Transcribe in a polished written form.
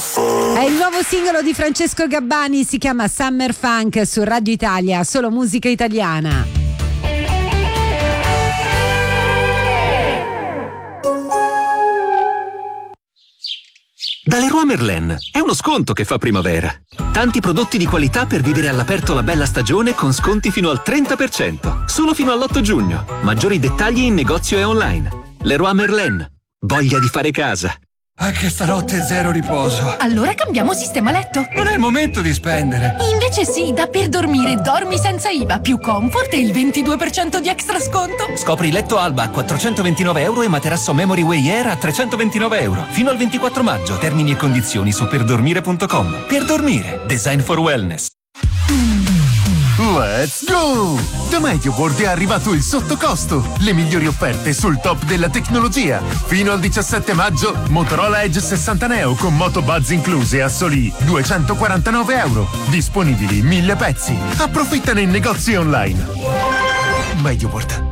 È il nuovo singolo di Francesco Gabbani, si chiama Summer Funk, su Radio Italia, solo musica italiana. Da Leroy Merlin è uno sconto che fa primavera. Tanti prodotti di qualità per vivere all'aperto la bella stagione con sconti fino al 30%, solo fino all'8 giugno. Maggiori dettagli in negozio e online. Leroy Merlin, voglia di fare casa. Anche stanotte zero riposo. Allora cambiamo sistema letto. Non è il momento di spendere. Invece sì, da Per Dormire dormi senza IVA, più comfort e il 22% di extra sconto. Scopri letto Alba a €429 e materasso Memory Way Air a €329. Fino al 24 maggio. Termini e condizioni su perdormire.com. Per dormire. Design for wellness. Let's go! Da MediaWorld è arrivato il sottocosto. Le migliori offerte sul top della tecnologia. Fino al 17 maggio, Motorola Edge 60 Neo con Moto Buzz incluse a soli €249. Disponibili 1000 pezzi. Approfittane in negozi online. MediaWorld.